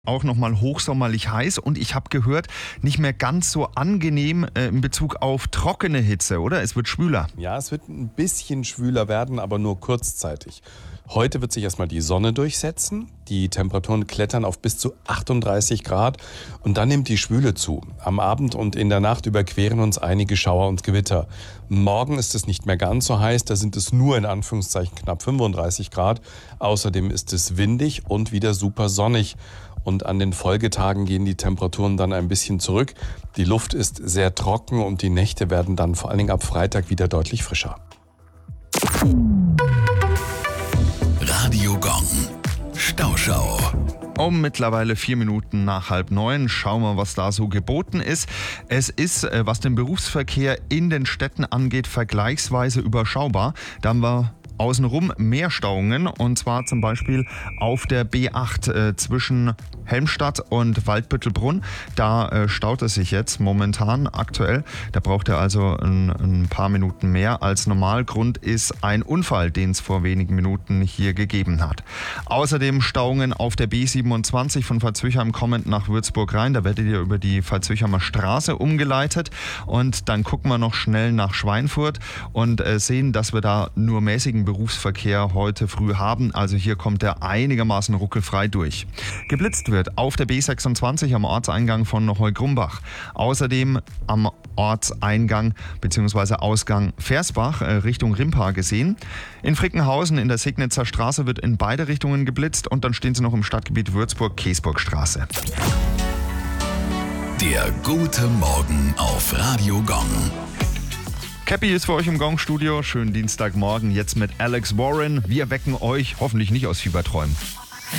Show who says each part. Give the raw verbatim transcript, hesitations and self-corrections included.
Speaker 1: Auch nochmal hochsommerlich heiß und ich habe gehört, nicht mehr ganz so angenehm äh, in Bezug auf trockene Hitze, oder? Es wird schwüler.
Speaker 2: Ja, es wird ein bisschen schwüler werden, aber nur kurzzeitig. Heute wird sich erstmal die Sonne durchsetzen. Die Temperaturen klettern auf bis zu achtunddreißig Grad und dann nimmt die Schwüle zu. Am Abend und in der Nacht überqueren uns einige Schauer und Gewitter. Morgen ist es nicht mehr ganz so heiß, da sind es nur in Anführungszeichen knapp fünfunddreißig Grad. Außerdem ist es windig und wieder super sonnig. Und an den Folgetagen gehen die Temperaturen dann ein bisschen zurück. Die Luft ist sehr trocken und die Nächte werden dann vor allen Dingen ab Freitag wieder deutlich frischer.
Speaker 3: Radio Gong. Stauschau.
Speaker 1: Um mittlerweile vier Minuten nach halb neun. Schauen wir, was da so geboten ist. Es ist, was den Berufsverkehr in den Städten angeht, vergleichsweise überschaubar. Da haben wir außenrum mehr Stauungen, und zwar zum Beispiel auf der B acht äh, zwischen Helmstadt und Waldbüttelbrunn. Da äh, staut es sich jetzt momentan aktuell. Da braucht er also ein, ein paar Minuten mehr als normal. Grund ist ein Unfall, den es vor wenigen Minuten hier gegeben hat. Außerdem Stauungen auf der B siebenundzwanzig von Pfalzwichheim kommend nach Würzburg rein. Da werdet ihr über die Pfalzwichheimer Straße umgeleitet, und dann gucken wir noch schnell nach Schweinfurt und äh, sehen, dass wir da nur mäßigen Berufsverkehr heute früh haben. Also hier kommt er einigermaßen ruckelfrei durch. Geblitzt wird auf der B sechsundzwanzig am Ortseingang von Heugrumbach. Außerdem am Ortseingang bzw. Ausgang Versbach äh, Richtung Rimpa gesehen. In Frickenhausen in der Signitzer Straße wird in beide Richtungen geblitzt, und dann stehen sie noch im Stadtgebiet Würzburg-Käsburgstraße.
Speaker 3: Der gute Morgen auf Radio Gong.
Speaker 1: Cappy ist für euch im Gong-Studio. Schönen Dienstagmorgen jetzt mit Alex Warren. Wir wecken euch hoffentlich nicht aus Fieberträumen.